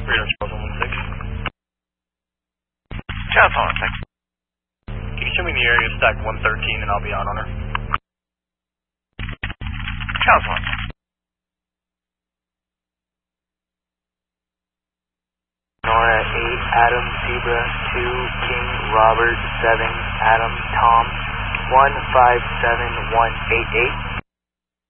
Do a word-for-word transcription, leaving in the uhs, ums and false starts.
Radar Charles one one six. Charles one one six. Can you show me the area stack one thirteen and I'll be on on her? Charles one. Nora eight, Adam, Zebra two, King, Robert seven, Adam, Tom one five seven one eight eight.